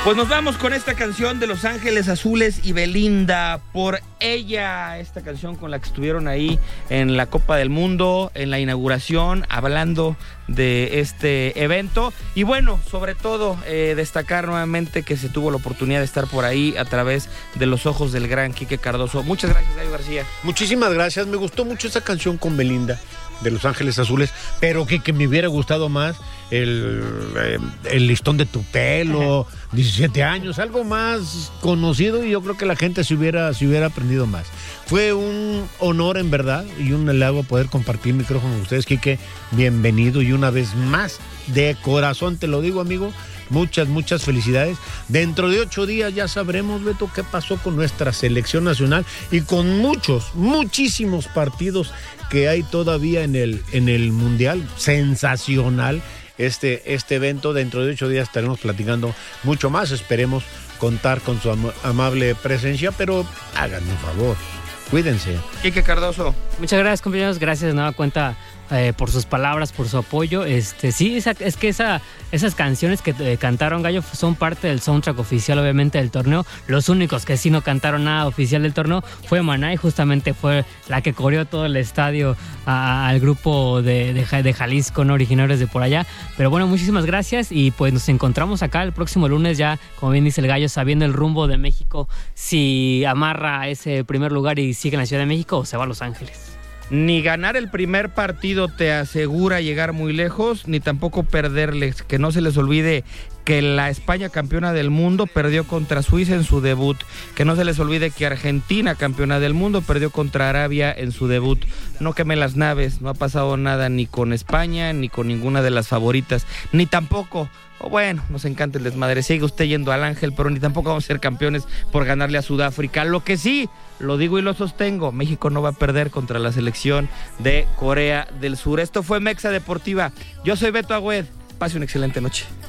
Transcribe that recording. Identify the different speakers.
Speaker 1: Pues nos vamos con esta canción de Los Ángeles Azules y Belinda, Por Ella, esta canción con la que estuvieron ahí en la Copa del Mundo, en la inauguración, hablando de este evento. Y bueno, sobre todo destacar nuevamente que se tuvo la oportunidad de estar por ahí a través de los ojos del gran Quique Cardoso. Muchas gracias, Gallo García.
Speaker 2: Muchísimas gracias, me gustó mucho esa canción con Belinda de Los Ángeles Azules, pero que me hubiera gustado más el listón de tu pelo, 17 años, algo más conocido, y yo creo que la gente se hubiera aprendido más. Fue un honor en verdad y un halago poder compartir micrófono con ustedes, Quique, bienvenido, y una vez más, de corazón te lo digo, amigo, muchas felicidades. Dentro de 8 días ya sabremos, Beto, qué pasó con nuestra selección nacional y con muchísimos partidos que hay todavía en el Mundial. Sensacional este evento. Dentro de 8 días estaremos platicando mucho más. Esperemos contar con su amable presencia, pero háganme un favor, cuídense.
Speaker 1: Quique Cardoso.
Speaker 3: Muchas gracias, compañeros. Gracias de nueva cuenta por sus palabras, por su apoyo. Sí, es que esas canciones que cantaron, Gallo, son parte del soundtrack oficial, obviamente, del torneo. Los únicos que sí no cantaron nada oficial del torneo fue Maná, y justamente fue la que corrió todo el estadio al grupo de Jalisco, no originarios de por allá. Pero bueno, muchísimas gracias, y pues nos encontramos acá el próximo lunes, ya, como bien dice el Gallo, sabiendo el rumbo de México, si amarra ese primer lugar y sigue en la Ciudad de México o se va a Los Ángeles.
Speaker 1: Ni ganar el primer partido te asegura llegar muy lejos, ni tampoco perderles. Que no se les olvide que la España campeona del mundo perdió contra Suiza en su debut. Que no se les olvide que Argentina, campeona del mundo, perdió contra Arabia en su debut. No queme las naves, no ha pasado nada ni con España, ni con ninguna de las favoritas, ni tampoco... Bueno, nos encanta el desmadre, sigue usted yendo al Ángel, pero ni tampoco vamos a ser campeones por ganarle a Sudáfrica. Lo que sí, lo digo y lo sostengo, México no va a perder contra la selección de Corea del Sur. Esto fue Mexa Deportiva, yo soy Beto Agüed, pase una excelente noche.